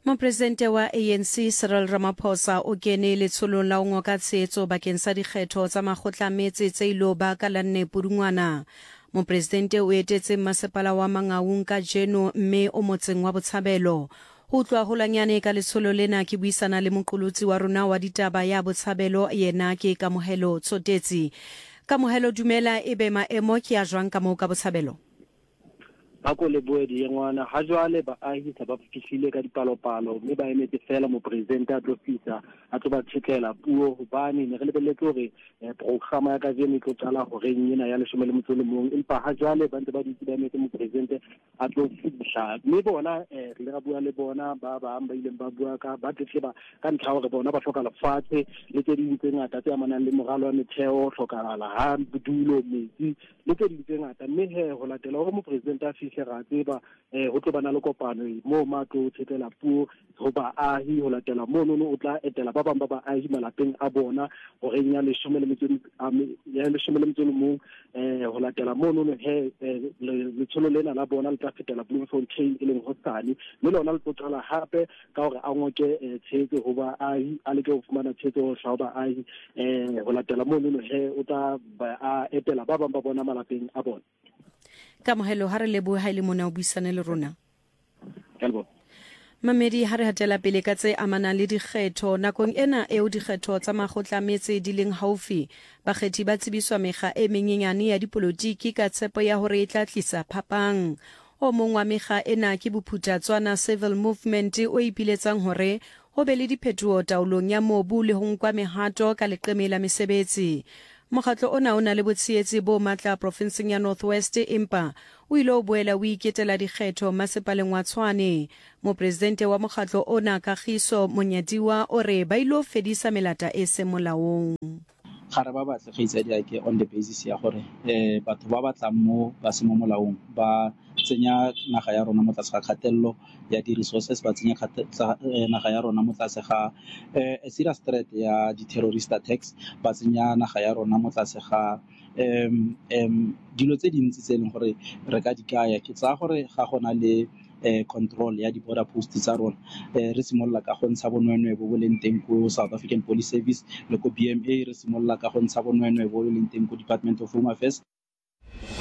Mopresidente wa ANC Cyril Ramaphosa o kene letsholong la ho ngoka tshehetso bakeng sa dikgetho tsa makgotla a metse tse ilo ba ka la 4 Pudungwana. Mopresidente o etetse masepala wa Mangaung ka jeno mme o motseng wa Botshabelo. Ho tlwa holanyane ka letsholo lena ke buisana le moqolotsi wa rona wa ditaba ya Botshabelo yena ke Kamohelo Tsotetsi. Kamohelo, dumela, ebe maemo ke a jwang ka moo ka Botshabelo? Ako le boedi ngwana ha jwale baahi ba fihlile ka dipalopalo mme ba emetse fela mopresidente a tlo fisa a tlo ba tshekela puo hobane ne re lebelletse hore programa ya kajeno e tlo qala hore ena ya 11 empa ha jwale ba ntse ba ditse ba emetse mopresidente a tlo fihla mme bona re le ra bua le bona ba bang ba ileng ba bua ka ba tleba ka ntlha hore bona ba hloka lefatshe le tse ding tse ngata tse amanang le moralo wa metheo hlokala ha bodulo metsi le tse ding tse ngata mme ho latela hore mopresidente a ra tseba ho tlo bana le kopano mo matlo tshekela puo ho baahi ho latela mono o tla etela ba bang ba baahi malapeng a bona hore nya 11 ho latela mono le tsholo lena la bona le tla fetela Bloemfontein e leng hosane mme lona le tla hape ka hore a ngoke tshehetso ho baahi a leke ho fumana tshehetso ho hlao baahi ho latela mono o tla a etela ba bang ba bona malapeng a bona. Kamohelo, ha re leboha ha ile mona o buisane le rona. Hello. Mamedi, ha re hatela pele ka tse amanang le dikgetho nakong ena eo dikgetho tsa makgotla a metse di leng haufi, bakgethi ba tsebiswa mekga e menyenyane ya dipolotiki ka tshepo ya hore e tla tlisa phapang. O mong wa mekga ena ke Bophuthatswana Civil Movement o ipiletsang hore ho be le diphethoho taolong ya mobu le ho nkwa mehato ka leqeme la mesebetsi. Mokgatlo ona o na le botshehetsi bo matla provinseng ya North West empa o ile o boela o iketela dikgetho masepaleng wa Tshwane. Mopresidente wa mokgatlo ona Kagiso Monyadiwa o re ba ilo fedisa melata e se molaong. Gare ba batla kgaitsadi yake on the basis ya gore batho ba batlang mo ba se mo molaong ba tsenya naga ya rona mo tlase ga kgatelelo ya di-resources ba tsenya naga ya rona mo tlase ga a serious threat ya di-terrorist attacks ba tsenya naga ya rona mo tlase ga dilo tse dintsi tse leng gore re ka di kaya ke tsa gore ga gona le control ya di-border posts tsa rona re simolola ka go ntsha bonwenwe bo leng teng ko South African Police Service le ko BMA re simolola ka go ntsha bonwenwe bo leng teng ko Department of Home Affairs